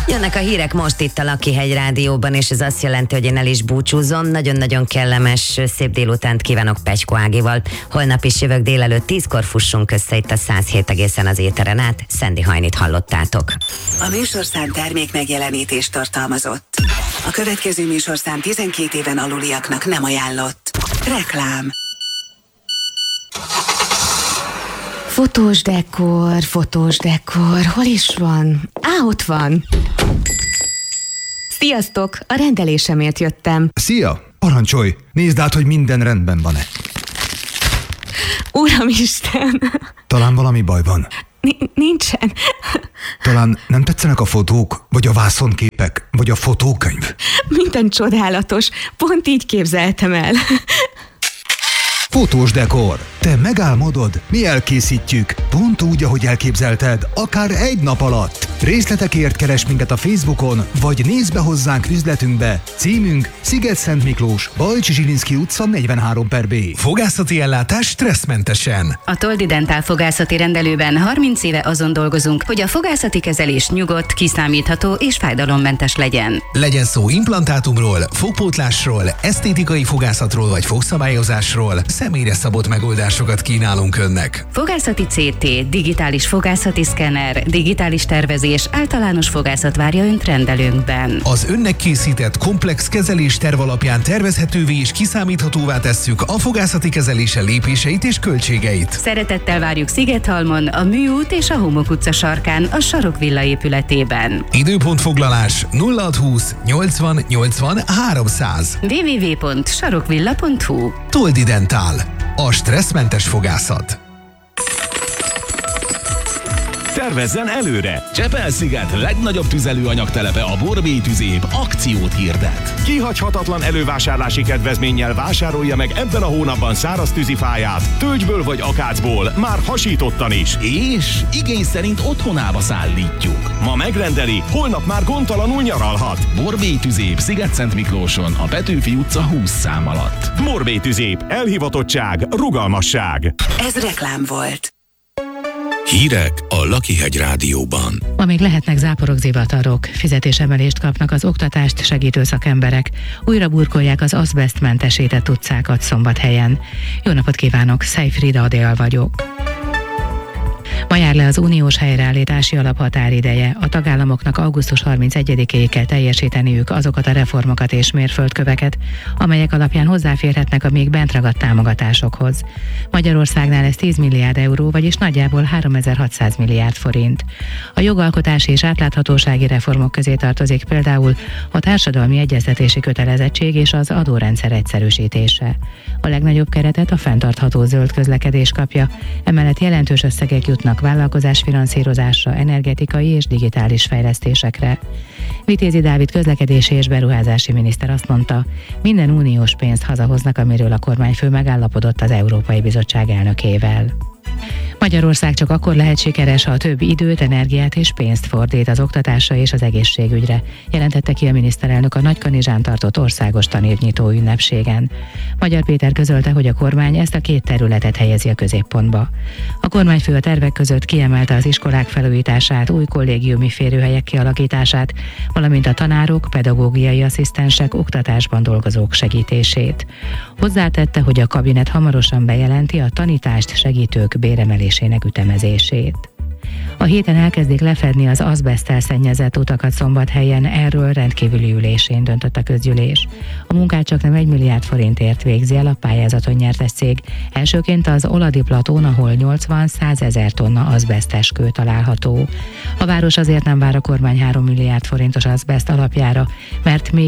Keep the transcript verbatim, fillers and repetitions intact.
Jönnek a hírek most itt a Lakihegy Rádióban, és ez azt jelenti, hogy én el is búcsúzom. Nagyon-nagyon kellemes, szép délutánt kívánok Pecskó Ágival. Holnap is jövök délelőtt tízkor, fussunk össze itt a száz hét egészen az éteren át. Szendi Hajnit hallottátok. A műsorszám termék megjelenítést tartalmazott. A következő műsorszám tizenkét éven aluliaknak nem ajánlott. Reklám. Fotós dekor, fotós dekor, hol is van? Á, ott van! Sziasztok! A rendelésemért jöttem. Szia! Parancsolj! Nézd át, hogy minden rendben van-e. Uramisten! Talán valami baj van. N- nincsen. Talán nem tetszenek a fotók, vagy a vászonképek, vagy a fotókönyv? Minden csodálatos. Pont így képzeltem el. Fotós dekor. Te megálmodod, mi elkészítjük. Pont úgy, ahogy elképzelted, akár egy nap alatt. Részletekért keres minket a Facebookon, vagy nézz be hozzánk üzletünkbe. Címünk Sziget-Szent Miklós, Bajcsi Zsilinszky utca negyvenhárom per B. Fogászati ellátás stresszmentesen. A Toldi Dentál fogászati rendelőben harminc éve azon dolgozunk, hogy a fogászati kezelés nyugodt, kiszámítható és fájdalommentes legyen. Legyen szó implantátumról, fogpótlásról, esztétikai fogászatról vagy fogszabályozásról, személyre szabott megoldásokat kínálunk önnek. Fogászati cé té, digitális fogászati szkenner, digitális tervezés, általános fogászat várja önt rendelőnkben. Az önnek készített komplex kezelés terv alapján tervezhetővé és kiszámíthatóvá tesszük a fogászati kezelése lépéseit és költségeit. Szeretettel várjuk Szigethalmon, a Műút és a Homok utca sarkán, a Sarokvilla épületében. Időpontfoglalás nulla hatszázhúsz nyolcvan nyolcvan háromszáz. double-u double-u double-u pont sarokvilla pont hu. Toldi Dentál. A stresszmentes fogászat. Tervezzen előre! Csepel-sziget legnagyobb tüzelőanyagtelepe, a Borbély Tüzép akciót hirdet. Kihagyhatatlan elővásárlási kedvezménnyel vásárolja meg ebben a hónapban száraz tűzifáját, tölgyből vagy akácból, már hasítottan is. És igény szerint otthonába szállítjuk. Ma megrendeli, holnap már gondtalanul nyaralhat. Borbély Tüzép, Sziget-Szent Miklóson, a Petőfi utca húsz szám alatt. Borbély Tüzép, elhivatottság, rugalmasság. Ez reklám volt. Hírek a Lakihegy Rádióban. Ma még lehetnek záporok, zivatarok, fizetésemelést kapnak az oktatást segítő szakemberek, újra burkolják az azbesztmentesített utcákat Szombathelyen. Jó napot kívánok, Szejfrida Adél vagyok. Ma jár le az uniós helyreállítási alap határideje. A tagállamoknak augusztus harmincegyedikéig kell teljesíteniük azokat a reformokat és mérföldköveket, amelyek alapján hozzáférhetnek a még bentragadt támogatásokhoz. Magyarországnál ez tíz milliárd euró, vagyis nagyjából háromezer-hatszáz milliárd forint. A jogalkotási és átláthatósági reformok közé tartozik például a társadalmi egyeztetési kötelezettség és az adórendszer egyszerűsítése. A legnagyobb keretet a fenntartható zöld közlekedés kapja, emellett jelentős összegek jutnak vállalkozásfinanszírozásra, energetikai és digitális fejlesztésekre. Vitézi Dávid közlekedési és beruházási miniszter azt mondta, minden uniós pénzt hazahoznak, amiről a kormányfő megállapodott az Európai Bizottság elnökével. Magyarország csak akkor lehet sikeres, ha több időt, energiát és pénzt fordít az oktatásra és az egészségügyre, jelentette ki a miniszterelnök a Nagykanizsán tartott országos tanévnyitó ünnepségen. Magyar Péter közölte, hogy a kormány ezt a két területet helyezi a középpontba. A kormányfő a tervek között kiemelte az iskolák felújítását, új kollégiumi férőhelyek kialakítását, valamint a tanárok, pedagógiai asszisztensek, oktatásban dolgozók segítését. Hozzátette, hogy a kabinet hamarosan bejelenti a tanítást segítők béremelésének ütemezését. A héten elkezdik lefedni az azbeszttel szennyezett utakat Szombathelyen, erről rendkívüli ülésén döntött a közgyűlés. A munkát csak nem egy milliárd forintért végzi el a pályázaton nyertes cég. Elsőként az Oladi platón, ahol nyolcvan-százezer tonna azbesztes kő található. A város azért nem vár a kormány három milliárd forintos azbeszt alapjára, mert még